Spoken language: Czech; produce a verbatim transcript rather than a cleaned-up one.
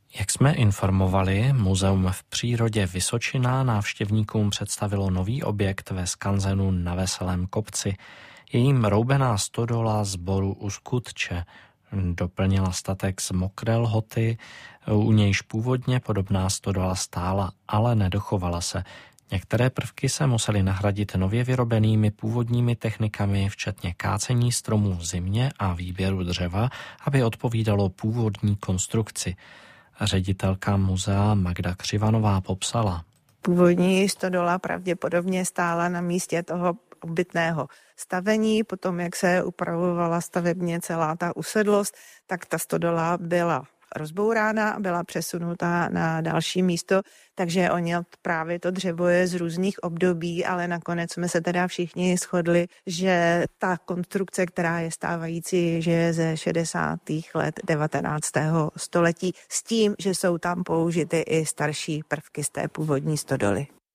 Jak jsme informovali, Muzeum v přírodě Vysočina návštěvníkům představilo nový objekt ve skanzenu na Veselém kopci. Je jím roubená stodola sboru u Skutče. Doplnila statek z Mokré Lhoty, u nějž původně podobná stodola stála, ale nedochovala se. Některé prvky se musely nahradit nově vyrobenými původními technikami, včetně kácení stromů v zimě a výběru dřeva, aby odpovídalo původní konstrukci. Ředitelka muzea Magda Křivanová popsala. Původní stodola pravděpodobně stála na místě toho obytného stavení, potom jak se upravovala stavebně celá ta usedlost, tak ta stodola byla rozbourána a byla přesunuta na další místo, takže oni právě to dřevo je z různých období, ale nakonec jsme se teda všichni shodli, že ta konstrukce, která je stávající, že je ze šedesátých let devatenáctého století, s tím, že jsou tam použity i starší prvky z té původní stodoly.